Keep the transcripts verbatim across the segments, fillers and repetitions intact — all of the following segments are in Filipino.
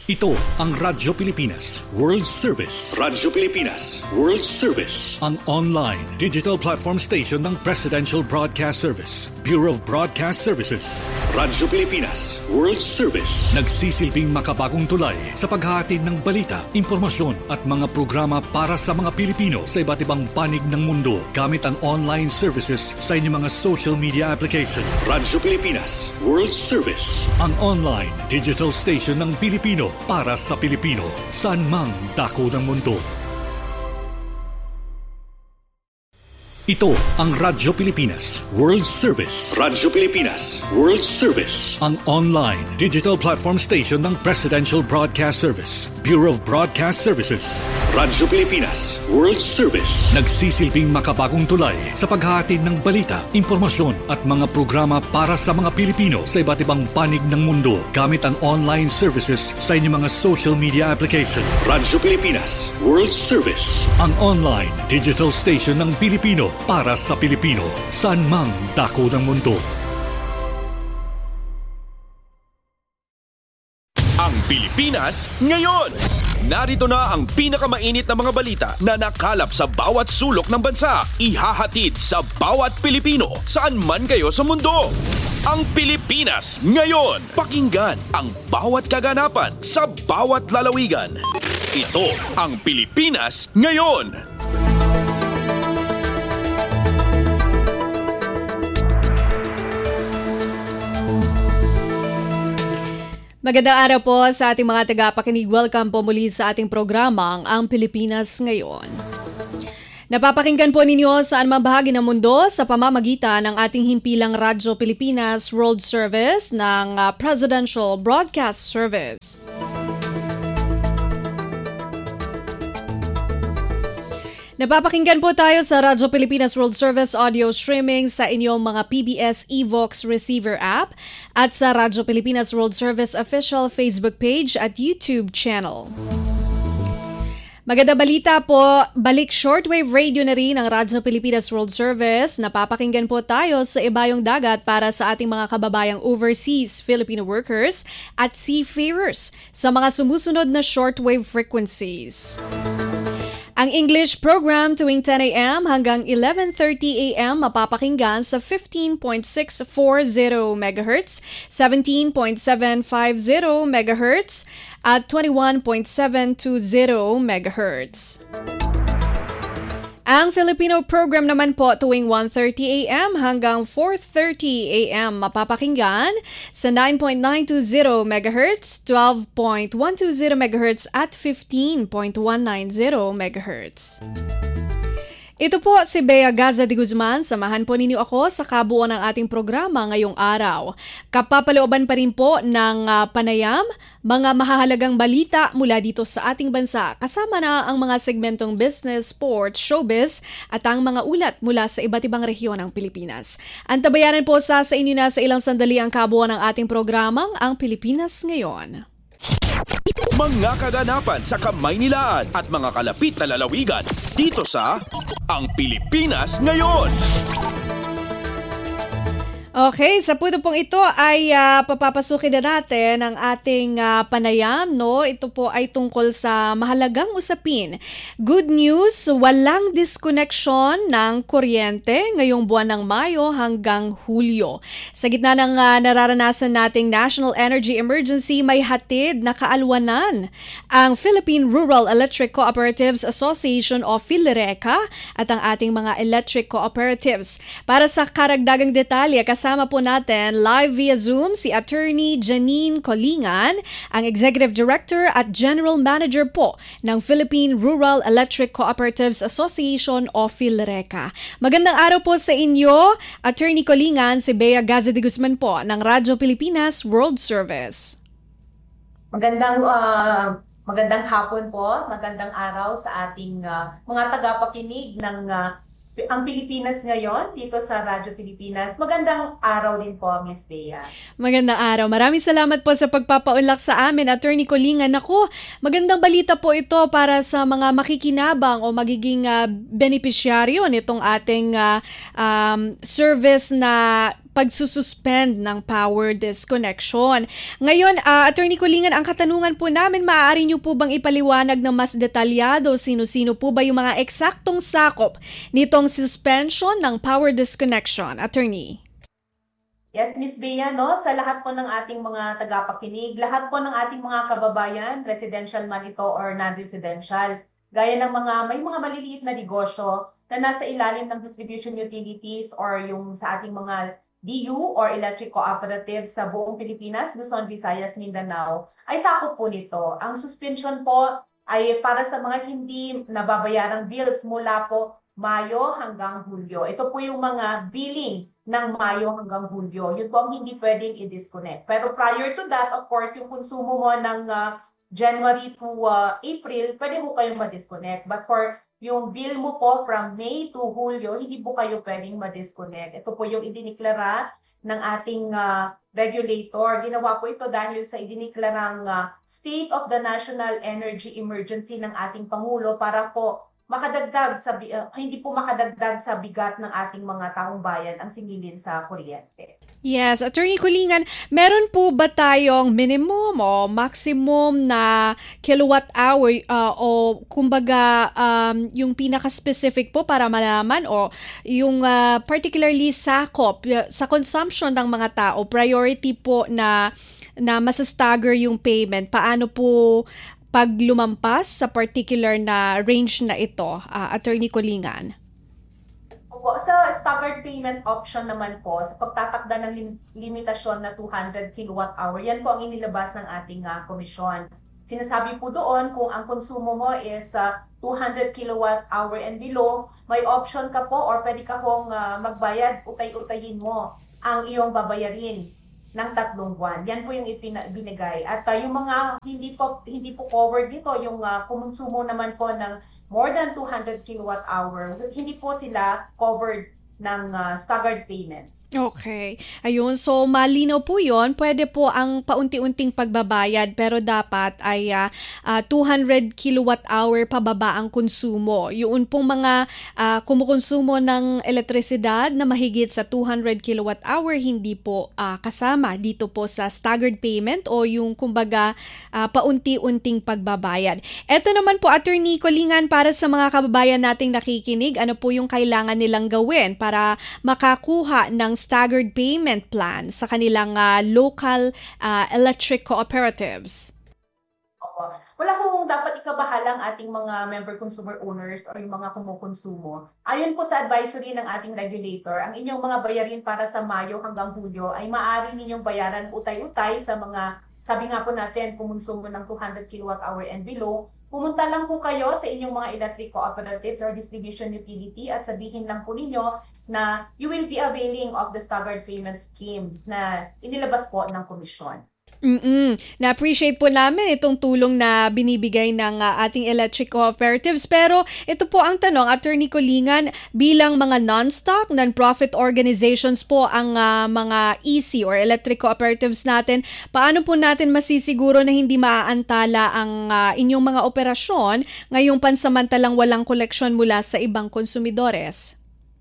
Ito ang Radyo Pilipinas World Service. Radyo Pilipinas World Service. Ang online digital platform station ng Presidential Broadcast Service, Bureau of Broadcast Services. Radyo Pilipinas World Service. Nagsisilbing makabagong tulay sa paghahatid ng balita, impormasyon at mga programa para sa mga Pilipino sa iba't ibang panig ng mundo gamit ang online services sa inyong mga social media application. Radyo Pilipinas World Service. Ang online digital station ng Pilipino para sa Pilipino, saan mang dako ng mundo. Ito ang Radyo Pilipinas World Service. Radyo Pilipinas World Service. Ang online digital platform station ng Presidential Broadcast Service, Bureau of Broadcast Services. Radyo Pilipinas World Service. Nagsisilbing makabagong tulay sa paghahatid ng balita, impormasyon at mga programa para sa mga Pilipino sa iba't ibang panig ng mundo gamit ang online services sa inyong mga social media application. Radyo Pilipinas World Service. Ang online digital station ng Pilipino para sa Pilipino, saan mang dako ng mundo. Ang Pilipinas ngayon! Narito na ang pinakamainit na mga balita na nakalap sa bawat sulok ng bansa. Ihahatid sa bawat Pilipino, saan man kayo sa mundo. Ang Pilipinas ngayon! Pakinggan ang bawat kaganapan sa bawat lalawigan. Ito ang Pilipinas ngayon! Magandang araw po sa ating mga tagapakinig. Welcome po muli sa ating programang Ang Pilipinas Ngayon. Napapakinggan po ninyo saan mang bahagi ng mundo sa pamamagitan ng ating himpilang Radyo Pilipinas World Service ng uh, Presidential Broadcast Service. Napapakinggan po tayo sa Radyo Pilipinas World Service audio streaming sa inyong mga P B S Evox receiver app at sa Radyo Pilipinas World Service official Facebook page at YouTube channel. Maganda balita po, balik shortwave radio na rin ang Radyo Pilipinas World Service. Napapakinggan po tayo sa ibayong dagat para sa ating mga kababayang overseas Filipino workers at seafarers sa mga sumusunod na shortwave frequencies. Ang English program tuwing ten a.m. hanggang eleven thirty a.m. mapapakinggan sa fifteen point six four zero megahertz, seventeen point seven five zero megahertz at twenty-one point seven two zero megahertz. Ang Filipino program naman po tuwing one thirty a.m. hanggang four thirty a.m. mapapakinggan sa nine point nine two zero megahertz, twelve point one two zero megahertz at fifteen point one nine zero megahertz. Ito po si Bea Gaza de Guzman. Samahan po ninyo ako sa kabuuan ng ating programa ngayong araw. Kapapalooban pa rin po ng uh, panayam, mga mahahalagang balita mula dito sa ating bansa. Kasama na ang mga segmentong business, sports, showbiz at ang mga ulat mula sa iba't ibang rehiyon ng Pilipinas. Antabayanan po sa sa inyo na sa ilang sandali ang kabuuan ng ating programang Ang Pilipinas Ngayon. Mga kaganapan sa Kamaynilaan at mga kalapit na lalawigan dito sa Ang Pilipinas Ngayon. Okay, sa punto pong ito ay uh, papapasukin na natin ang ating uh, panayam, no? Ito po ay tungkol sa mahalagang usapin. Good news, walang disconnection ng kuryente ngayong buwan ng Mayo hanggang Hulyo. Sa gitna ng uh, nararanasan nating National Energy Emergency, may hatid na kaalwanan ang Philippine Rural Electric Cooperatives Association o PhilReCa at ang ating mga electric cooperatives. Para sa karagdagang detalye, kasama po natin live via Zoom si Attorney Janine Colingan, ang Executive Director at General Manager po ng Philippine Rural Electric Cooperatives Association o PhilReCa. Magandang araw po sa inyo, Attorney Colingan, si Bea Gaza de Guzman po ng Radyo Pilipinas World Service. Magandang uh, magandang hapon po, magandang araw sa ating uh, mga tagapakinig ng uh, Ang Pilipinas Ngayon dito sa Radyo Pilipinas. Magandang araw din po, Miss Bea. Magandang araw. Maraming salamat po sa pagpapaunlak sa amin, Attorney Colingan. Ako, magandang balita po ito para sa mga makikinabang o magiging uh, benepisyaryo nitong ating uh, um, service na pagsususpend ng power disconnection. Ngayon, uh, Attorney Colingan, ang katanungan po namin, maaari niyo po bang ipaliwanag na mas detalyado sino-sino po ba yung mga eksaktong sakop nitong suspension ng power disconnection? Attorney. Yes, Miz Bea, no? Sa lahat po ng ating mga tagapakinig, lahat po ng ating mga kababayan, residential man ito or non-residential, gaya ng mga may mga maliliit na negosyo na nasa ilalim ng distribution utilities or yung sa ating mga D U or electric cooperatives sa buong Pilipinas, Luzon, Visayas, Mindanao, ay sakop po nito. Ang suspension po ay para sa mga hindi nababayarang bills mula po Mayo hanggang Hulyo. Ito po yung mga billing ng Mayo hanggang Hulyo. Yun po ang hindi pwedeng i-disconnect. Pero prior to that, of course, yung konsumo mo ng uh, January to uh, April, pwede mo kayong ma-disconnect. But for yung bill mo po from May to Hulyo, hindi po kayo pwedeng ma-disconnect. Ito po yung idiniklara ng ating uh, regulator. Ginawa po ito dahil sa idiniklarang uh, State of the National Energy Emergency ng ating Pangulo para po makadagdag sa uh, hindi po makadagdag sa bigat ng ating mga taong bayan ang singilin sa kuryente. Yes, Attorney Colingan, meron po ba tayong minimum o maximum na kilowatt hour uh, o kumbaga um, yung pinaka-specific po para malaman o yung uh, particularly sakop uh, sa consumption ng mga tao, priority po na na masastagger yung payment? Paano po pag lumampas sa particular na range na ito, uh, Attorney Colingan? Opo, sa staggered payment option naman po, sa pagtatakda ng lim- limitasyon na two hundred kilowatt hour, yan po ang inilabas ng ating uh, komisyon. Sinasabi po doon kung ang konsumo mo is uh, two hundred kilowatt hour and below, may option ka po or pwede ka pong uh, magbayad, utay-utayin mo ang iyong babayarin ng tatlong buwan. Yan po yung ibinigay. At uh, yung mga hindi po hindi po covered dito, yung uh, kumonsumo naman po ng more than two hundred kilowatt hour, hindi po sila covered ng uh, staggered payment. Okay. Ayun. So, malinaw po yun. Pwede po ang paunti-unting pagbabayad pero dapat ay uh, uh, two hundred kilowatt hour pababa ang konsumo. Yun pong mga uh, kumukonsumo ng elektrisidad na mahigit sa two hundred kilowatt hour hindi po uh, kasama dito po sa staggered payment o yung kumbaga uh, paunti-unting pagbabayad. Ito naman po, Attorney Colingan, para sa mga kababayan nating nakikinig, ano po yung kailangan nilang gawin para makakuha ng staggered payment plan sa kanilang uh, local uh, electric cooperatives? Opo. Wala kung dapat ikabahala ang ating mga member consumer owners o yung mga kumukonsumo. Ayon po sa advisory ng ating regulator, ang inyong mga bayarin para sa Mayo hanggang Hulyo ay maaari ninyong bayaran utay-utay sa mga, sabi nga po natin, kumonsumo ng two hundred kilowatt hour and below. Pumunta lang po kayo sa inyong mga electric cooperatives or distribution utility at sabihin lang po ninyo na you will be availing of the staggered payment scheme na inilabas po ng komisyon. Mm-mm. Na-appreciate po namin itong tulong na binibigay ng uh, ating electric cooperatives. Pero ito po ang tanong, Attorney Colingan, bilang mga non-stock, non-profit organizations po ang uh, mga E C or electric cooperatives natin, paano po natin masisiguro na hindi maaantala ang uh, inyong mga operasyon ngayong pansamantalang walang koleksyon mula sa ibang konsumidores?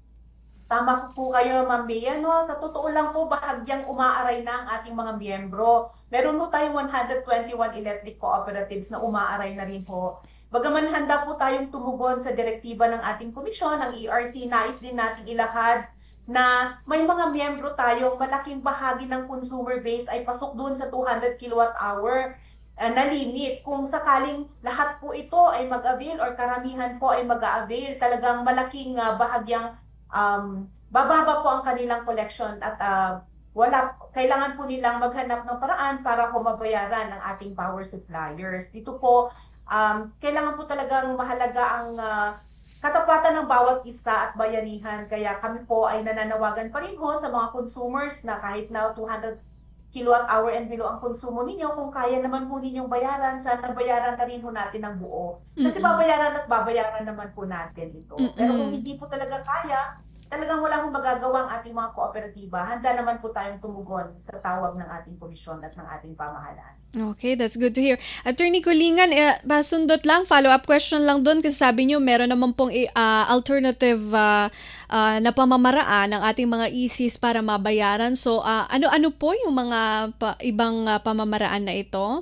Tama po kayo, Ma'am Bea, no? Sa totoo lang po, bahagyang umaaray na ang ating mga miyembro. Meron po tayong one hundred twenty-one electric cooperatives na umaaray na rin po. Bagaman handa po tayong tumugon sa direktiba ng ating komisyon, ng E R C, nais din natin ilahad na may mga miyembro tayong malaking bahagi ng consumer base ay pasok doon sa two hundred kilowatt hour uh, na limit. Kung sakaling lahat po ito ay mag-avail or karamihan po ay mag-avail, talagang malaking uh, bahagyang Um, bababa po ang kanilang collection at uh, wala, kailangan po nilang maghanap ng paraan para po mabayaran ng ating power suppliers. Dito po, um, kailangan po talagang mahalaga ang uh, katapatan ng bawat isa at bayanihan. Kaya kami po ay nananawagan pa rin ho sa mga consumers na kahit na two hundred kilowatt hour and below ang konsumo ninyo, kung kaya naman po ninyong bayaran, sana bayaran na rin ho natin ng buo. Kasi Mm-mm. babayaran at babayaran naman po natin ito. Mm-mm. Pero kung hindi po talaga kaya, talagang wala akong magagawa ang ating mga kooperatiba. Handa naman po tayong tumugon sa tawag ng ating komisyon at ng ating pamahalaan. Okay, that's good to hear. Attorney Kulingan, eh, basundot lang, follow-up question lang doon kasi sabi niyo meron naman pong uh, alternative uh, uh, na pamamaraan ng ating mga E Cs para mabayaran. So, uh, ano-ano po yung mga pa, ibang uh, pamamaraan na ito?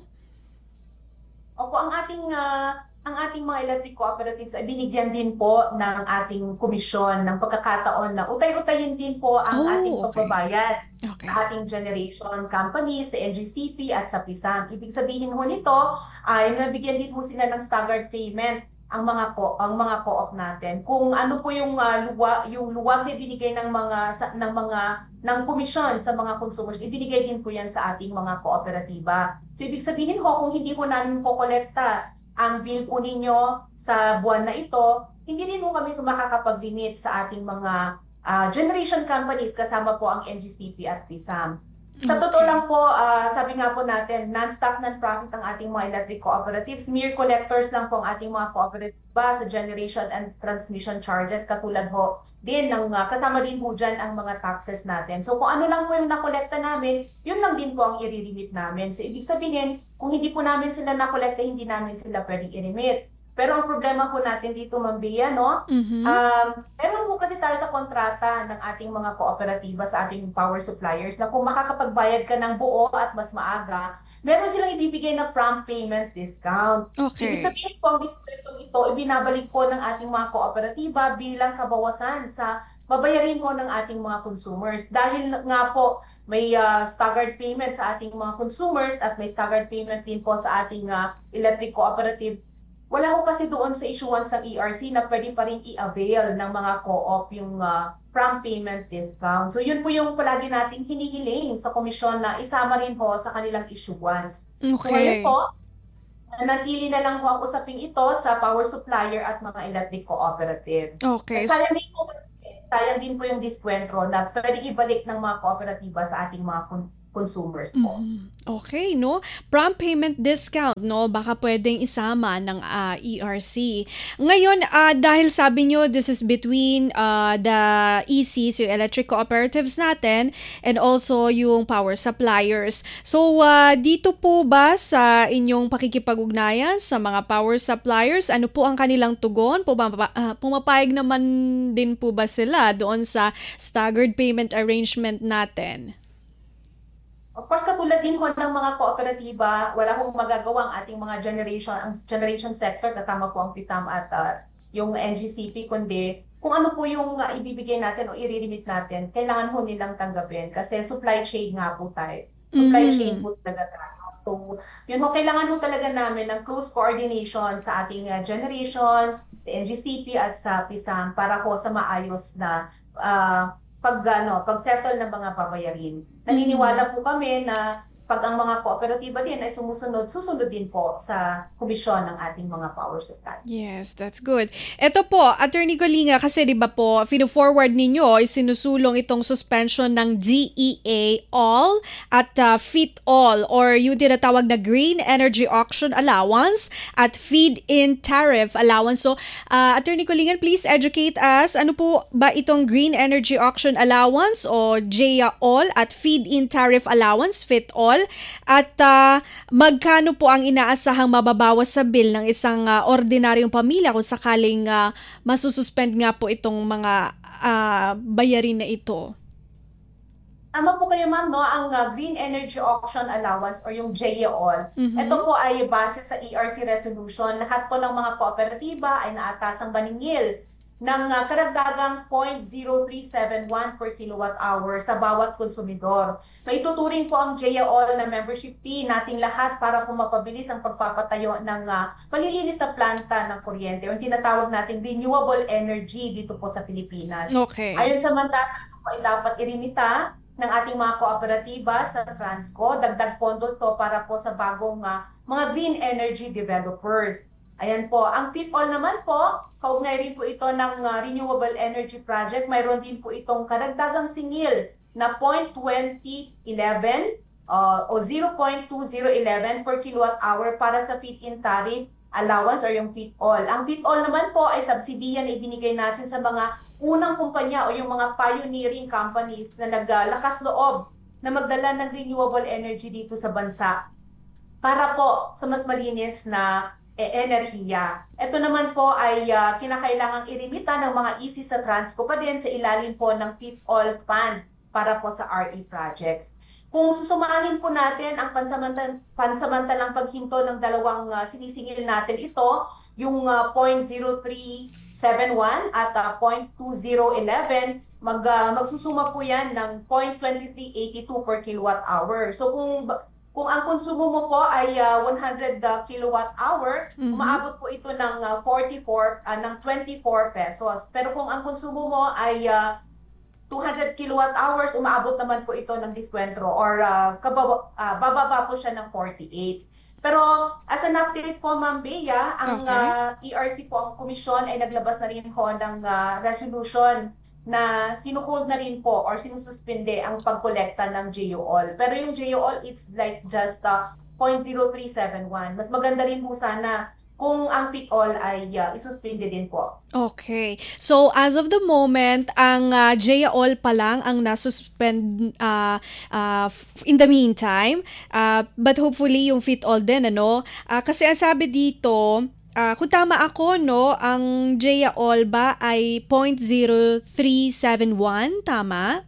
Opo, ang ating uh, ang ating mga electric cooperatives ay binigyan din po ng ating komisyon ng pagkakataon na utay-utayin din po ang Oh, ating okay. pagbabayad Okay. sa ating generation companies, sa N G C P at sa PISAM. Ibig sabihin ho nito ay nabigyan din po sila ng staggered payment ang mga ko ang mga co-op natin. Kung ano po yung uh, luwa, yung luwag na binigay ng mga sa, ng mga ng komisyon sa mga consumers, ibinigay din po yan sa ating mga kooperatiba. So ibig sabihin ho, kung hindi po namin po kolekta ang bill po ninyo sa buwan na ito, hindi din po kami makakapag-limit sa ating mga uh, generation companies kasama po ang N G C P at PISAM. Sa totoo lang po, uh, sabi nga po natin, non-stock, non-profit ang ating mga electric cooperatives. Mere collectors lang po ang ating mga cooperatiba sa generation and transmission charges. Katulad ho din, ng, uh, kasama din po dyan ang mga taxes natin. So kung ano lang po yung nakolekta namin, yun lang din po ang i-remit namin. So ibig sabihin, kung hindi po namin sila nakolekta, hindi namin sila pwedeng i-remit. Pero ang problema po natin dito, Ma'am Bea, no? Mhm. Um, meron po kasi tayo sa kontrata ng ating mga kooperatiba sa ating power suppliers na kung makakapagbayad ka ng buo at mas maaga, meron silang ibibigay na prompt payment discount. Okay. Ibig sabihin po, ang discount ito, ibinabalik po ng ating mga kooperatiba bilang kabawasan sa babayarin mo ng ating mga consumers. Dahil nga po, may uh, staggered payment sa ating mga consumers at may staggered payment din po sa ating uh, electric cooperative. Wala ko kasi doon sa issuance ng E R C na pwede pa rin i-avail ng mga co-op yung uh, prompt payment discount. So yun po yung palagi nating hinihiling sa komisyon na isama rin po sa kanilang issuance. So ngayon Okay. po, nanatili na lang po ang usaping ito sa power supplier at mga electric cooperative. Okay. Sayang din po, sayang din po yung diskwento na pwede ibalik ng mga kooperatiba sa ating mga kon- consumers po. Mhm. Okay, no? Prompt payment discount, no? Baka pwedeng isama ng ah, E R C. Ngayon, ah, dahil sabi nyo, this is between ah, the E Cs, yung electric cooperatives natin, and also yung power suppliers. So, ah, dito po ba sa inyong pakikipag-ugnayan sa mga power suppliers, ano po ang kanilang tugon? Pumapa- ah, pumapayag naman din po ba sila doon sa staggered payment arrangement natin? Of course, katulad din ho ng mga kooperatiba, wala hong magagawa ang ating mga generation, ang generation sector, kasama po ang PISAM at uh, yung N G C P, kundi kung ano po yung uh, ibibigay natin o i-remit natin, kailangan ho nilang tanggapin kasi supply chain nga po tayo. Supply Mhm. chain po talaga tayo. So, yun ho, kailangan ho talaga namin ng close coordination sa ating uh, generation, sa N G C P at sa PISAM para ho sa maayos na uh, pag ano, pag-settle ng mga babayarin. Naniniwala po kami na pag ang mga kooperatiba din ay sumusunod, susunod din po sa komisyon ng ating mga power supply. Yes, that's good. Ito po, Attorney Colinga, kasi di ba po, fino-forward ninyo, isinusulong itong suspension ng D E A all at uh, Feed All or yung tinatawag na Green Energy Auction Allowance at Feed-in Tariff Allowance. So, uh, Attorney Colinga, please educate us. Ano po ba itong Green Energy Auction Allowance o G E A all at Feed-in Tariff Allowance, Fit All? At uh, magkano po ang inaasahang mababawas sa bill ng isang uh, ordinaryong pamilya kung sakaling uh, masususpend nga po itong mga uh, bayarin na ito? Tama po kayo, ma'am, no? Ang uh, Green Energy Auction Allowance or yung G E A all, Mhm. ito po ay base sa E R C resolution. Lahat po ng mga kooperatiba ay naatasang maningil ng uh, karagdagang zero point zero three seven one per kilowatt hour sa bawat konsumidor. May tuturing po ang G E A all na membership fee nating lahat para po mapabilis ang pagpapatayo ng uh, malilinis na planta ng kuryente o yung tinatawag nating renewable energy dito po sa Pilipinas. Okay. Ayon sa mandato po ay dapat irinita ng ating mga kooperatiba sa Transco, dagdag pondo to para po sa bagong uh, mga green energy developers. Ayan po, ang Fit All naman po, kaugnay rin po ito ng uh, Renewable Energy Project. Mayroon din po itong karagdagang singil na zero point two zero one one uh, o zero point two zero one one per kilowatt hour para sa feed-in tariff allowance or yung Fit-All. Ang Fit-All naman po ay subsidiya na ibinigay natin sa mga unang kumpanya o yung mga pioneering companies na naglakas loob na magdala ng renewable energy dito sa bansa para po sa mas malinis na eh, enerhiya. Ito naman po ay uh, kinakailangang irimita ng mga E C sa Transco pa din sa ilalim po ng Fit-All Fund para po sa R E projects. Kung susumahin po natin ang pansamantalang, pansamantalang paghinto ng dalawang uh, sinisingil natin ito, yung uh, zero point zero three seven one at uh, zero point two zero one one, mag, uh, magsusuma po yan ng zero point two three eight two per kilowatt hour. So kung Kung ang konsumo mo po ay uh, one hundred uh, kilowatt hour, mm-hmm. umaabot po ito ng uh, forty-four uh, ng twenty-four pesos. Pero kung ang konsumo mo ay uh, two hundred kilowatt hours, umaabot naman po ito ng diskwentro or uh, kababa, uh, bababa po siya ng forty-eight. Pero as an update po, Ma'am Bea, ang okay. uh, E R C po, ang komisyon ay naglabas na rin po ng uh, resolution na hinuhold na rin po or sinususpinde ang pagkolekta ng J O A L. Pero yung J O A L, it's like just uh, zero point zero three seven one. Mas maganda rin po sana kung ang Fit-All ay uh, isuspinde din po. Okay. So as of the moment, ang uh, J O A L pa lang ang nasuspend uh, uh, in the meantime. Uh, but hopefully yung Fit-All din, ano? Uh, kasi ang sabi dito, Uh, kung tama ako, no, ang J O A L ba ay zero point zero three seven one, tama?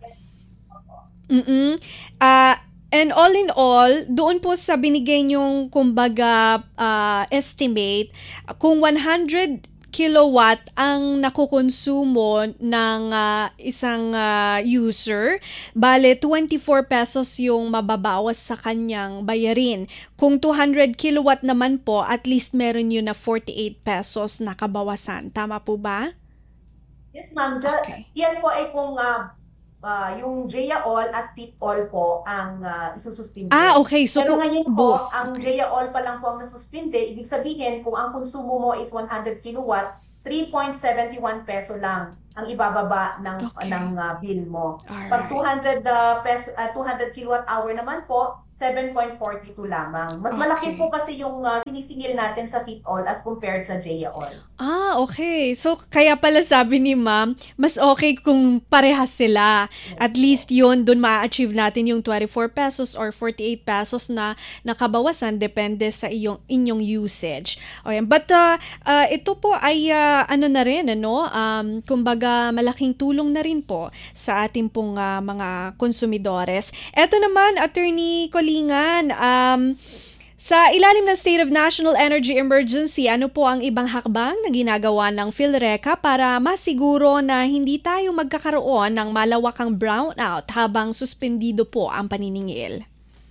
Mm-mm. Uh, and all in all, doon po sa binigay niyong, kumbaga, uh, estimate, kung one hundred kilowatt ang nakukonsumo ng uh, isang uh, user, bale twenty-four pesos yung mababawas sa kanyang bayarin. Kung two hundred kilowatt naman po, at least meron yun na forty-eight pesos na kabawasan. Tama po ba? Yes, ma'am. Okay. Yan po ay kung uh, uh, yung J O A L at Fit-All po ang uh, isususpinde. Ah, okay. So, pero ngayon po, both. ang Okay. J O A L pa lang po ang nasuspinde. Ibig sabihin, kung ang konsumo mo is one hundred kilowatt, three point seven one peso lang ang ibababa ng okay. ng uh, bill mo. Alright. Pag two hundred uh, peso, uh, two hundred kilowatt hour naman po, seven point four two lamang. Mas okay. malaki po kasi yung uh, sinisingil natin sa Fit-All as compared sa J O A L. Ah, okay. So, kaya pala sabi ni ma'am, mas okay kung parehas sila. At least yun, dun ma-achieve natin yung twenty-four pesos or forty-eight pesos na nakabawasan depende sa iyong inyong usage. Okay. But uh, uh, ito po ay uh, ano na rin, ano? Um, kumbaga, malaking tulong na rin po sa ating pong uh, mga konsumidores. Ito naman, Attorney Colingan, um, sa ilalim ng State of National Energy Emergency, ano po ang ibang hakbang na ginagawa ng PhilReCa para masiguro na hindi tayo magkakaroon ng malawakang brownout habang suspendido po ang paniningil?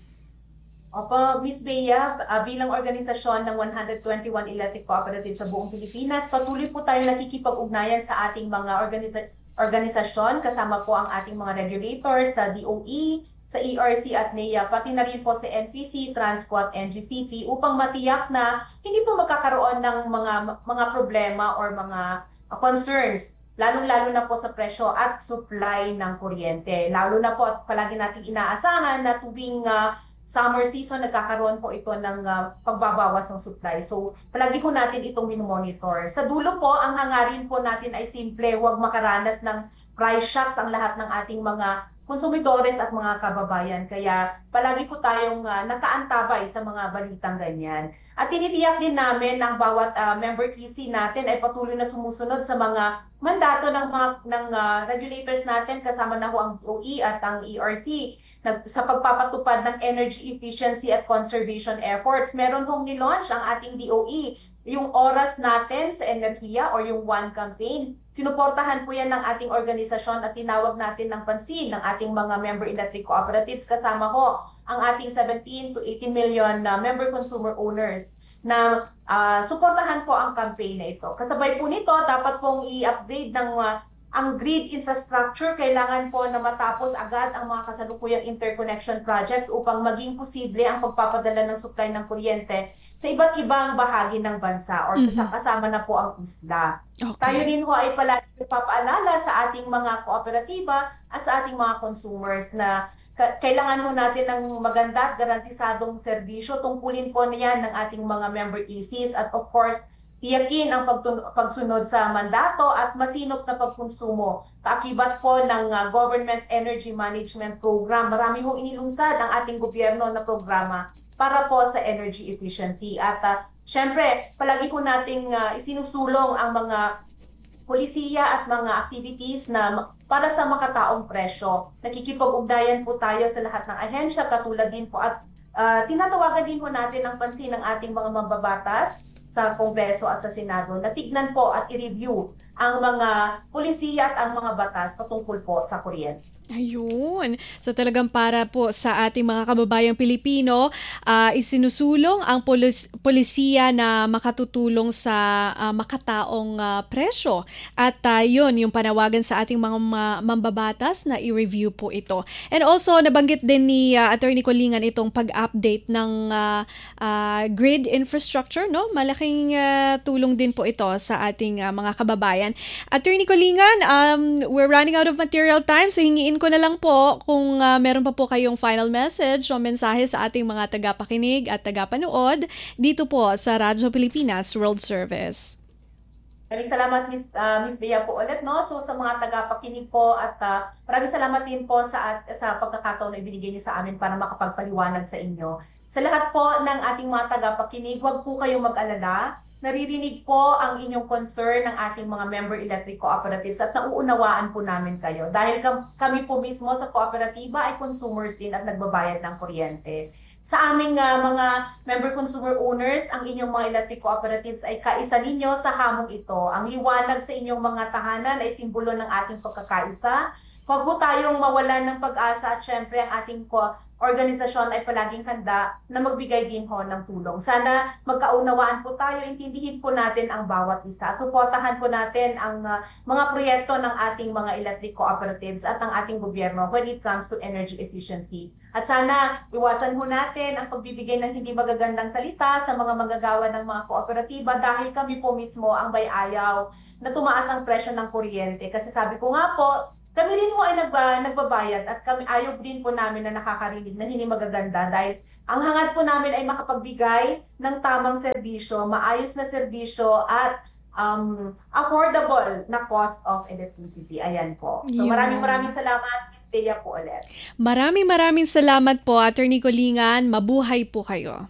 Opo, Miz Bea, uh, bilang organisasyon ng one hundred twenty-one electric cooperatives sa buong Pilipinas, patuloy po tayo nakikipag-ugnayan sa ating mga organisa- organisasyon, kasama po ang ating mga regulators sa D O E, sa E R C at N E A, pati na rin po sa N P C, Transco at N G C P upang matiyak na hindi po magkakaroon ng mga mga problema or mga uh, concerns, lalong-lalo na po sa presyo at supply ng kuryente. Lalo na po at palagi nating inaasahan na tuwing uh, summer season, nagkakaroon po ito ng uh, pagbabawas ng supply. So, palagi po natin itong minomonitor. Sa dulo po, ang hangarin po natin ay simple, huwag makaranas ng price shocks ang lahat ng ating mga konsumidores at mga kababayan. Kaya palagi po tayong uh, nakaantabay sa mga balitang ganyan. At tinitiyak din namin ang bawat uh, member Q C natin ay patuloy na sumusunod sa mga mandato ng mga ng uh, regulators natin, kasama na ho ang D O E at ang E R C nag, sa pagpapatupad ng energy efficiency at conservation efforts. Meron hong nilaunch ang ating D O E, yung oras natin sa enerhiya or yung One Campaign. Sinuportahan po yan ng ating organisasyon at tinawag natin ng pansin ng ating mga member electric cooperatives, kasama ko ang ating seventeen to eighteen million uh, member consumer owners na uh, suportahan po ang campaign na ito. Kasabay po nito, dapat pong i-upgrade ng uh, ang grid infrastructure. Kailangan po na matapos agad ang mga kasalukuyang interconnection projects upang maging posible ang pagpapadala ng supply ng kuryente sa iba't ibang bahagi ng bansa or mm-hmm. kasama na po ang isla. Okay. Tayo din ho ay palagi nagpapaalala sa ating mga kooperatiba at sa ating mga consumers na kailangan ho natin ng maganda at garantisadong serbisyo. Tungkulin po niyan ng ating mga member E Cs at of course, tiyakin ang pagsunod sa mandato at masinop na pagkonsumo. Kaakibat po ng uh, Government Energy Management Program. Marami hong inilungsad ang ating gobyerno na programa para po sa energy efficiency. At uh, syempre, palagi po nating uh, isinusulong ang mga polisiya at mga activities na para sa makataong presyo. Nakikipag-ugnayan po tayo sa lahat ng ahensya, katulad din po at uh, tinatawagan din po natin ang pansin ng ating mga mambabatas sa Kongreso at sa Senado na tignan po at i-review ang mga polisiya at ang mga batas patungkol po sa kuryente. Ayun. So talagang para po sa ating mga kababayang Pilipino, uh, isinusulong ang polis- polisiya na makatutulong sa uh, makataong uh, presyo. At uh, yun, yung panawagan sa ating mga ma- mambabatas na i-review po ito. And also, nabanggit din ni uh, Attorney Colingan itong pag-update ng uh, uh, grid infrastructure, no? Malaking uh, tulong din po ito sa ating uh, mga kababayan. Attorney Colingan, um, we're running out of material time, so hingiin ko na lang po kung uh, meron pa po kayong final message o mensahe sa ating mga tagapakinig at tagapanood dito po sa Radyo Pilipinas World Service. Maraming salamat, Miz Uh, Miz Bea po ulit, no? So sa mga tagapakinig po at uh, maraming salamat din po sa, at, sa pagkakataon na ibinigay niyo sa amin para makapagpaliwanag sa inyo. Sa lahat po ng ating mga tagapakinig, huwag po kayong mag-alala. Naririnig po ang inyong concern ng ating mga member electric cooperatives at nauunawaan po namin kayo. Dahil kami po mismo sa kooperatiba ay consumers din at nagbabayad ng kuryente. Sa aming uh, mga member consumer owners, ang inyong mga electric cooperatives ay kaisa ninyo sa hamong ito. Ang liwanag sa inyong mga tahanan ay simbolo ng ating pagkakaisa. Huwag po tayong mawalan ng pag-asa at syempre ang ating ko organisasyon ay palaging handa na magbigay din ho ng tulong. Sana magkaunawaan po tayo, intindihin po natin ang bawat isa. Suportahan po natin ang uh, mga proyekto ng ating mga electric cooperatives at ang ating gobyerno when it comes to energy efficiency. At sana iwasan po natin ang pagbibigay ng hindi magagandang salita sa mga manggagawa ng mga kooperatiba dahil kami po mismo ang may ayaw na tumaas ang presyo ng kuryente. Kasi sabi ko nga po, kami rin po ay nagba, nagbabayad at kami ayaw din po namin na nakakarinig na hindi magaganda dahil ang hangad po namin ay makapagbigay ng tamang serbisyo, maayos na serbisyo at um, affordable na cost of electricity. Ayan po. So maraming maraming salamat, Miz Bea po ulit. Maraming maraming salamat po, Attorney Colingan. Mabuhay po kayo.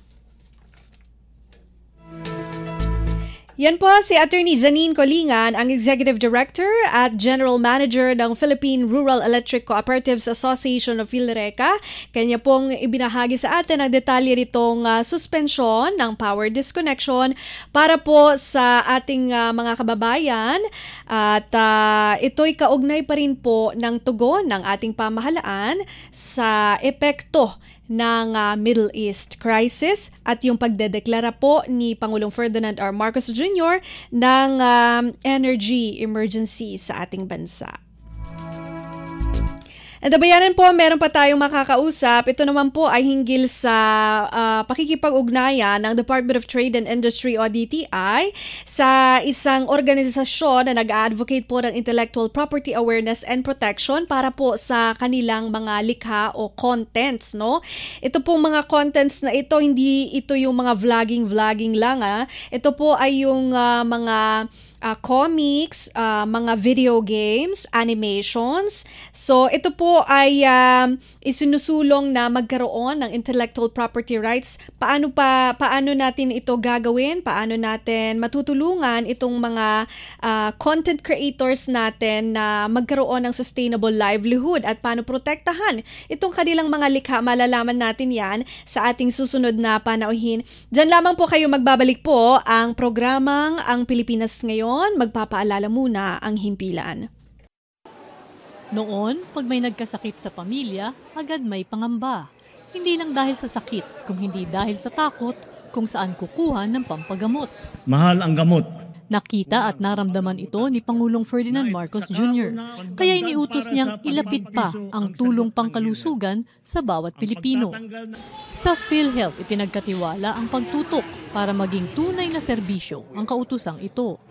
Yan po si Attorney Janine Colingan, ang Executive Director at General Manager ng Philippine Rural Electric Cooperatives Association of Philreca. Kanya pong ibinahagi sa atin ang detalye nitong uh, suspensyon ng power disconnection para po sa ating uh, mga kababayan. At uh, ito'y kaugnay pa rin po ng tugon ng ating pamahalaan sa epekto ng uh, Middle East crisis at yung pagdedeklara po ni Pangulong Ferdinand R. Marcos Junior ng um, energy emergency sa ating bansa. At bayanan po, meron pa tayong makakausap. Ito naman po ay hinggil sa uh, pakikipag-ugnayan ng Department of Trade and Industry o D T I sa isang organisasyon na nag-advocate po ng intellectual property awareness and protection para po sa kanilang mga likha o contents, no? Ito po mga contents na ito, hindi ito yung mga vlogging-vlogging lang, ah. Ito po ay yung uh, mga Uh, comics, uh, mga video games, animations. So ito po ay um, isinusulong na magkaroon ng intellectual property rights. Paano pa paano natin ito gagawin? Paano natin matutulungan itong mga uh, content creators natin na magkaroon ng sustainable livelihood at paano protektahan itong kanilang mga likha? Malalaman natin yan sa ating susunod na panauhin. Diyan lamang po kayo magbabalik po ang programang Ang Pilipinas Ngayon. Magpapaalala muna ang himpilan. Noon, pag may nagkasakit sa pamilya, agad may pangamba. Hindi lang dahil sa sakit, kung hindi dahil sa takot kung saan kukuha ng pampagamot. Mahal ang gamot. Nakita at naramdaman ito ni Pangulong Ferdinand Marcos Junior Kaya iniutos niyang ilapit pa ang tulong pangkalusugan sa bawat Pilipino. Sa PhilHealth, ipinagkatiwala ang pagtutok para maging tunay na serbisyo ang kautosang ito.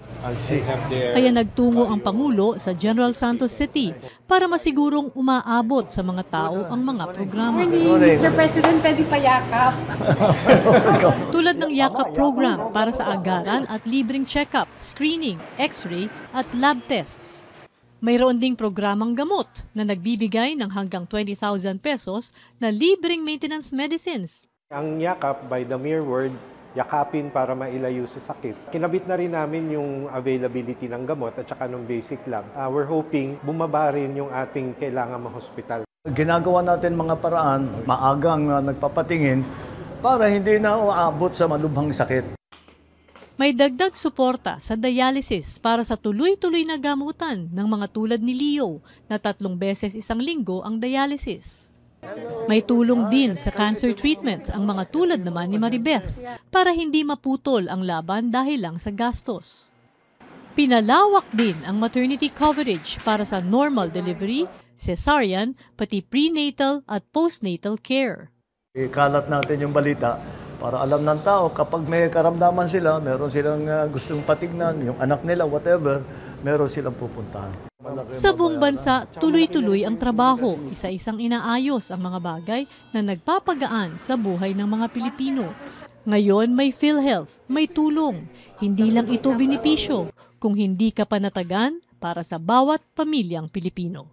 Kaya nagtungo ang Pangulo sa General Santos City para masigurong umaabot sa mga tao ang mga programa. mister President, pwede payakap. Tulad ng Yakap program para sa agaran at libreng check-up, screening, x-ray at lab tests. Mayroon ding programang gamot na nagbibigay ng hanggang twenty thousand pesos na libreng maintenance medicines. Ang Yakap, by the mere word, yakapin para mailayo sa sakit. Kinabit na rin namin yung availability ng gamot at saka ng basic lab. Uh, we're hoping bumaba rin yung ating kailangan ma-hospital. Ginagawa natin mga paraan, maagang uh, nagpapatingin para hindi na uabot sa malubhang sakit. May dagdag suporta sa dialysis para sa tuloy-tuloy na gamutan ng mga tulad ni Leo na tatlong beses isang linggo ang dialysis. May tulong din sa cancer treatment ang mga tulad naman ni Maribeth para hindi maputol ang laban dahil lang sa gastos. Pinalawak din ang maternity coverage para sa normal delivery, cesarean, pati prenatal at postnatal care. Ikalat natin yung balita para alam ng tao kapag may karamdaman sila, meron silang uh, gustong patignan, yung anak nila, whatever, meron silang pupuntahan. Sa buong bansa, tuloy-tuloy ang trabaho. Isa-isang inaayos ang mga bagay na nagpapagaan sa buhay ng mga Pilipino. Ngayon, may PhilHealth, may tulong. Hindi lang ito benepisyo, kung hindi ka panatagan para sa bawat pamilyang Pilipino.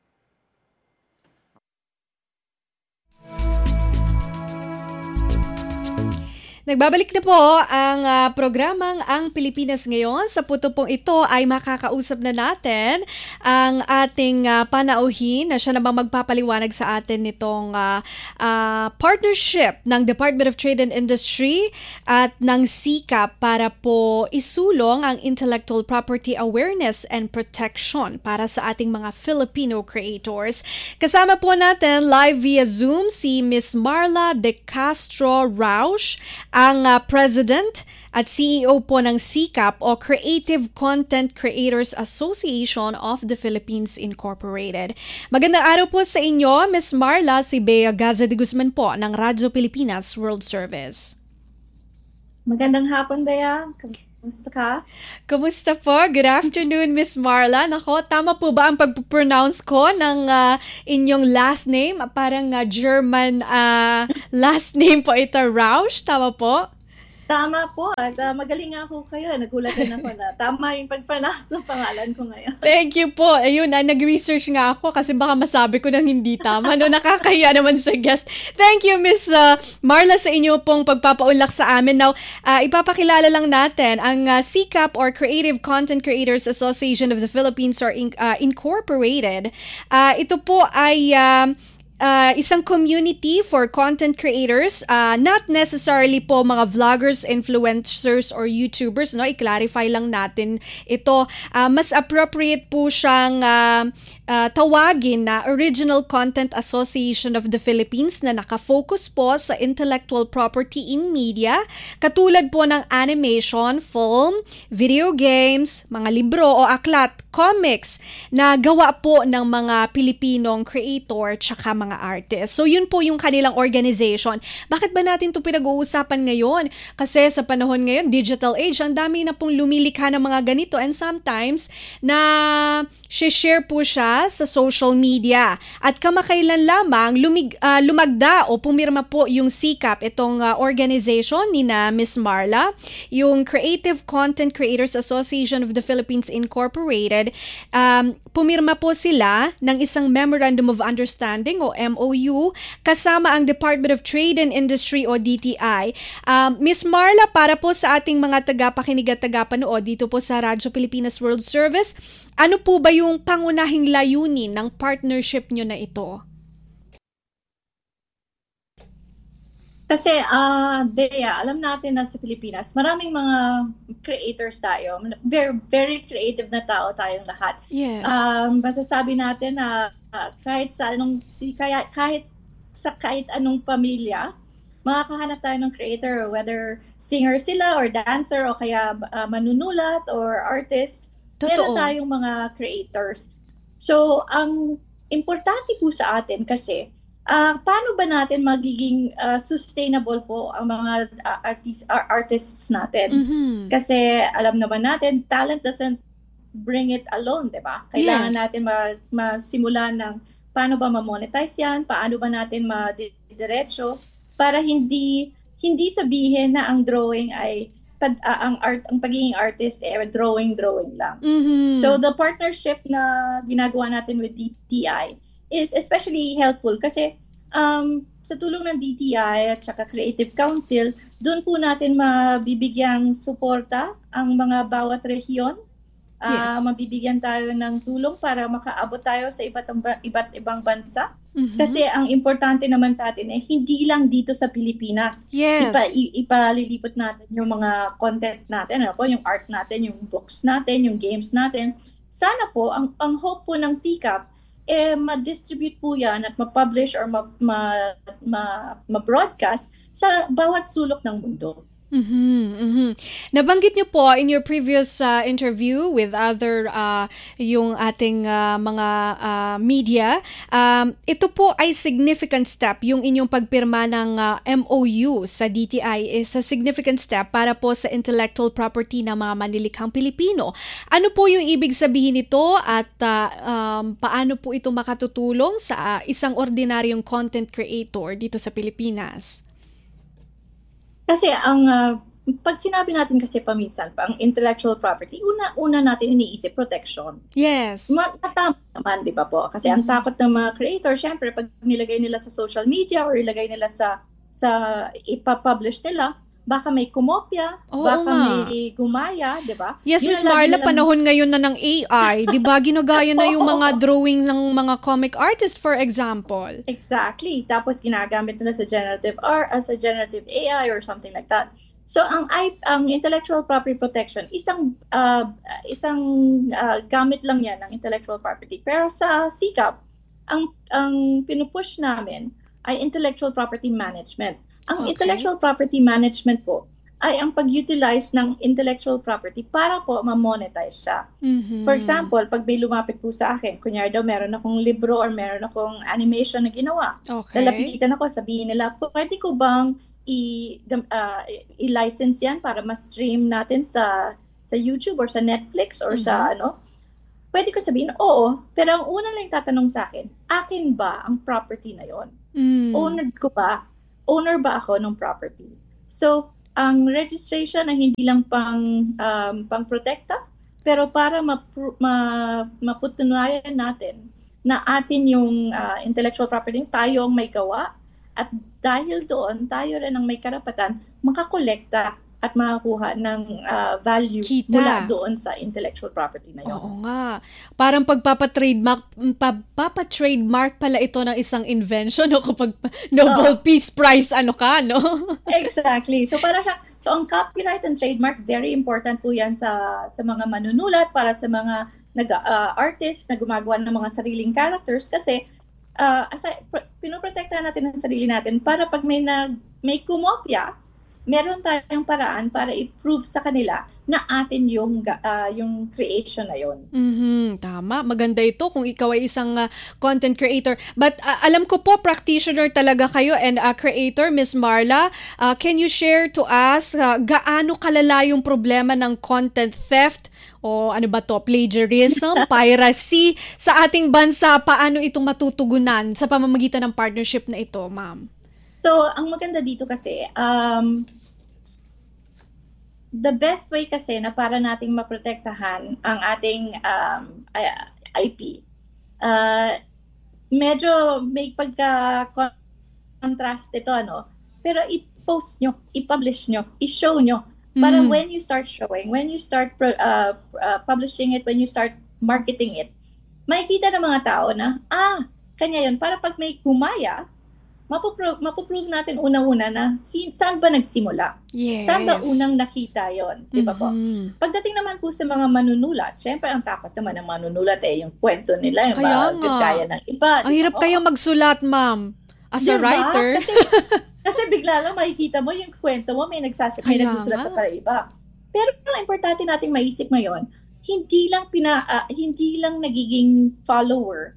Nagbabalik na po ang uh, programang Ang Pilipinas Ngayon. Sa puto pong ito ay makakausap na natin ang ating uh, panauhin na siya namang magpapaliwanag sa atin nitong uh, uh, partnership ng Department of Trade and Industry at ng S I C A P para po isulong ang intellectual property awareness and protection para sa ating mga Filipino creators. Kasama po natin live via Zoom si Miss Marla De Castro Rauch, ang uh, President at C E O po ng S I C A P o Creative Content Creators Association of the Philippines Incorporated. Magandang araw po sa inyo, Miss Marla. Si Bea Gaza de Guzman po ng Radyo Pilipinas World Service. Magandang hapon, Bea. Kumusta ka? Kumusta po? Good afternoon, Miss Marla. Nako, tama po ba ang pag-pronounce ko ng uh, inyong last name? Parang uh, German uh, last name po ito, Rauch. Tama po? Tama po. At uh, magaling nga ako kayo. Nagulat din ako na tama yung pag-pronounce ng pangalan ko ngayon. Thank you po. Ayun, uh, nag-research nga ako kasi baka masabi ko nang hindi tama. No, nakakahiya naman sa guest. Thank you, Miss uh, Marla, sa inyo pong pagpapaunlak sa amin. Now, uh, ipapakilala lang natin ang uh, S I C A P or Creative Content Creators Association of the Philippines or in, uh, Incorporated. Uh, ito po ay Uh, Uh, isang community for content creators, uh, not necessarily po mga vloggers, influencers, or YouTubers, no? I-clarify lang natin ito. Uh, mas appropriate po siyang uh, uh, tawagin na Original Content Association of the Philippines na nakafocus po sa intellectual property in media, katulad po ng animation, film, video games, mga libro o aklat, comics na gawa po ng mga Pilipinong creator tsaka mga artists. So yun po yung kanilang organization. Bakit ba natin ito pinag-uusapan ngayon? Kasi sa panahon ngayon, digital age, ang dami na pong lumilikha ng mga ganito and sometimes na share po siya sa social media. At kamakailan lamang lumig, uh, lumagda o pumirma po yung S I C A P, itong uh, organization ni na Miss Marla, yung Creative Content Creators Association of the Philippines Incorporated. Um, pumirma po sila ng isang Memorandum of Understanding o M O U kasama ang Department of Trade and Industry o D T I. Um, Miss Marla, para po sa ating mga tagapakinig at tagapanood dito po sa Radyo Pilipinas World Service, ano po ba yung pangunahing layunin ng partnership nyo na ito? Kasi, uh, Bea, alam natin na sa Pilipinas, maraming mga creators tayo. Very, very creative na tao tayong lahat. Yes. Um, masasabi natin na uh, kahit sa anong, si, kaya, kahit sa kahit anong pamilya, makakahanap tayo ng creator, whether singer sila or dancer o kaya uh, manunulat or artist. Meron tayong mga creators. So, ang importante po sa atin kasi, uh, paano ba natin magiging uh, sustainable po ang mga uh, artist, uh, artists natin? Mhm. Kasi alam naman natin, talent doesn't bring it alone, di ba? Kailangan Yes. natin ma- masimula ng paano ba ma-monetize yan, paano ba natin ma-diretso, para hindi hindi sabihin na ang drawing ay pad, uh, ang art ang pagiging artist eh drawing drawing lang. Mhm. So the partnership na ginagawa natin with D T I is especially helpful kasi um, sa tulong ng D T I at saka Creative Council, doon po natin mabibigyang suporta ang mga bawat rehiyon. Uh, Yes. Mabibigyan tayo ng tulong para makaabot tayo sa iba't, iba't ibang bansa. Mhm. Kasi ang importante naman sa atin eh, hindi lang dito sa Pilipinas. Yes. Ipa, i- ipalilipot natin yung mga content natin, ano po, yung art natin, yung books natin, yung games natin. Sana po, ang, ang hope po ng Sikap, eh, ma-distribute po yan at ma-publish or ma- ma- ma- ma-broadcast sa bawat sulok ng mundo. Mhm, mhm. Nabanggit niyo po in your previous uh, interview with other uh, yung ating uh, mga uh, media, um, ito po ay significant step. Yung inyong pagpirma ng uh, M O U sa D T I is a significant step para po sa intellectual property ng mga manlilikhang Pilipino. Ano po yung ibig sabihin nito at uh, um, paano po ito makatutulong sa uh, isang ordinaryong content creator dito sa Pilipinas? Kasi ang uh, pag sinabi natin kasi paminsan, ang intellectual property, una-una natin iniisip protection. Yes. Matama naman, di ba po? Kasi ang takot ng mga creator, syempre, pag nilagay nila sa social media or ilagay nila sa sa ipapublish nila, baka may kumopya, Oo baka nga. may gumaya, di ba? Yes, Yun Miss ang lagi Marla, nilang- panahon ngayon na ng A I, 'di ba? Ginagaya na yung mga drawing ng mga comic artist, for example. Exactly. Tapos ginagamit nila sa generative R, uh, sa generative A I or something like that. So ang I, ang intellectual property protection, isang uh, isang uh, gamit lang 'yan ng intellectual property. Pero sa Sikap, ang ang pinupush namin ay intellectual property management. Ang Okay. intellectual property management po ay ang pag-utilize ng intellectual property para po ma-monetize siya. Mhm. For example, pag may lumapit po sa akin, kunyari daw meron akong libro or meron akong animation na ginawa. Okay. Lalapitan ako, sabihin nila, pwede ko bang i- uh, i-license yan para ma-stream natin sa sa YouTube or sa Netflix or sa ano? Pwede ko sabihin, oo. Pero ang unang lang tatanong sa akin, akin ba ang property na yon? Mm. Owner ko ba? Owner ba ako ng property? So, ang registration ay hindi lang pang um, pang protekta, pero para mapru- ma- maputunayan natin na atin yung uh, intellectual property, tayo ang may gawa, at dahil doon, tayo rin ang may karapatan makakolekta at makakuha ng uh, value Kita. mula doon sa intellectual property na yun. Oo nga. Parang pagpapa-trademark, pagpapa-trademark pala ito ng isang invention o kapag Nobel Oo. Peace Prize ano ka, no? Exactly. So para siya, so ang copyright and trademark, very important po yan sa sa mga manunulat, para sa mga nag uh, artists na gumagawa ng mga sariling characters, kasi uh, asa, pr- pinoprotektahan natin ang sarili natin para pag may nag may kumopya, meron tayong paraan para i-prove sa kanila na atin yung ga- uh, yung creation na yon. Mhm, tama. Maganda ito kung ikaw ay isang uh, content creator. But uh, alam ko po, practitioner talaga kayo and uh, creator, Miss Marla. Uh, can you share to us uh, gaano kalala yung problema ng content theft o ano ba to, plagiarism, piracy sa ating bansa? Paano itong matutugunan sa pamamagitan ng partnership na ito, ma'am? So, ang maganda dito kasi, um, the best way kasi na para nating maprotektahan ang ating um, I P, uh, medyo may pagka-contrast ito, ano? Pero i-post nyo, i-publish nyo, i-show nyo. Para Mm. when you start showing, when you start pro- uh, uh, publishing it, when you start marketing it, makikita ng mga tao na, ah, kanya yun. Para pag may gumaya, mapoprove, mapoprove natin una-una na si, saan ba nagsimula? Yes. Saan ba unang nakita yon? Di ba po? Mhm. Pagdating naman po sa mga manunulat, syempre ang takot naman ng manunulat eh, yung kwento nila, yung Kaya mga nga. kaya ng iba. Ang hirap kayang magsulat, ma'am. As a Diba? writer. Kasi, kasi bigla lang makikita mo yung kwento mo, may, nagsas- may Kaya nagsusulat nga. pa para iba. Pero ang importante nating maisip ngayon, hindi lang pina, ah, hindi lang nagiging follower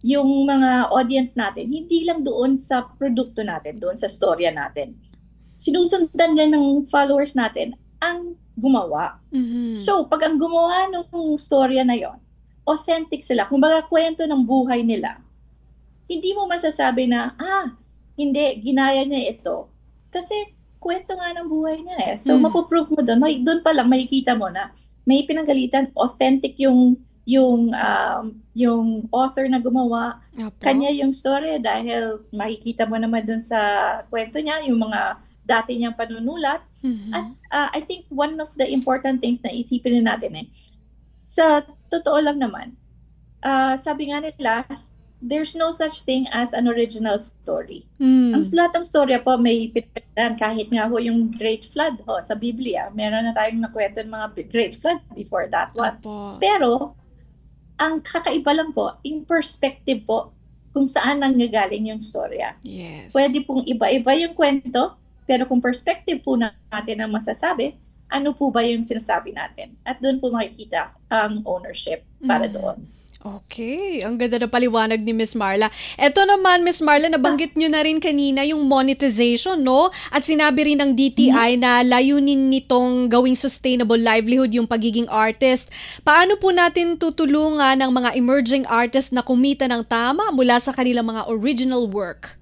yung mga audience natin, hindi lang doon sa produkto natin, doon sa storya natin. Sinusundan din ng followers natin ang gumawa. Mhm. So, pag ang gumawa ng storya na yon, authentic sila, kumbaga kwento ng buhay nila, hindi mo masasabi na, ah, hindi, ginaya niya ito. Kasi kwento nga ng buhay niya eh. So, Mm. mapoprove mo doon, may, doon pa lang makikita mo na may pinanggalitan, authentic yung yung um, yung author na gumawa, Opo. kanya yung story dahil makikita mo naman dun sa kwento niya, yung mga dati niyang panunulat. Mhm. At uh, I think one of the important things na isipin rin natin eh, sa totoo lang naman, uh, sabi nga nila, there's no such thing as an original story. Mm. Ang lahat ng storya po may pinagdaan, kahit nga ho yung Great Flood ho, sa Biblia. Meron na tayong nakwento ng mga Great Flood before that one. Opo. Pero, ang kakaiba lang po, in perspective po, kung saan nanggagaling yung storya. Yes. Pwede pong iba-iba yung kwento, pero kung perspective po natin ang masasabi, ano po ba yung sinasabi natin? At doon po makikita ang ownership para Mm. doon. Okay, ang ganda na paliwanag ni Miss Marla. Eto naman, Miss Marla, nabanggit nyo na rin kanina yung monetization, no? At sinabi rin ng D T I na layunin nitong gawing sustainable livelihood yung pagiging artist. Paano po natin tutulungan ng mga emerging artists na kumita ng tama mula sa kanilang mga original work?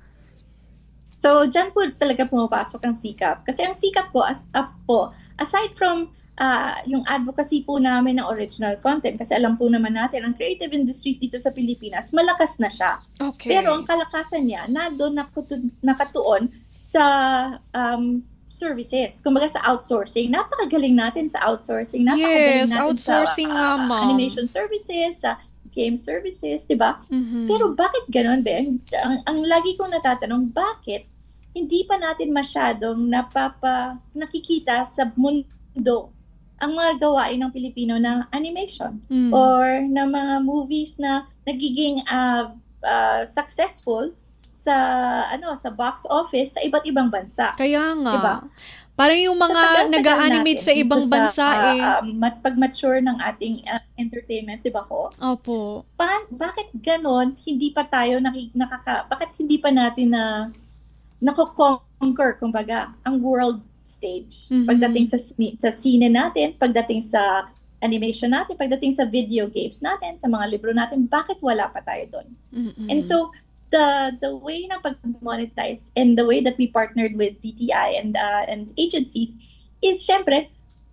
So, dyan po talaga pumapasok ang sikap. Kasi ang sikap po, as, up po, aside from uh, yung advocacy po namin ng original content, kasi alam po naman natin, ang creative industries dito sa Pilipinas, malakas na siya. Okay. Pero ang kalakasan niya, na doon nakatu- nakatuon sa um, services. Kumbaga sa outsourcing. Napakagaling natin sa outsourcing. Napakagaling Yes, natin outsourcing sa nga, uh, ma'am. animation services, sa game services, di ba? Mhm. Pero bakit ganon, be? Ang, ang, ang lagi kong natatanong, bakit hindi pa natin masyadong napapa, nakikita sa mundo ang mga gawain ng Pilipino na animation Mm. or na mga movies na nagiging uh, uh, successful sa ano sa box office sa iba't ibang bansa. Kaya nga. Diba? Parang yung Sa mga tagal-tagal nag-a-animate natin sa dito ibang bansa sa, eh. uh, mat- pag-mature ng ating uh, entertainment, di ba ko? Opo. Pa- bakit ganon, hindi pa tayo naki- nakaka, bakit hindi pa natin na nako-conquer, kumbaga, ang world stage. Mhm. Pagdating sa, sine- sa scene natin, pagdating sa animation natin, pagdating sa video games natin, sa mga libro natin, bakit wala pa tayo doon? Mm-mm. And so, the the way na pag-monetize and the way that we partnered with D T I and uh, and agencies is syempre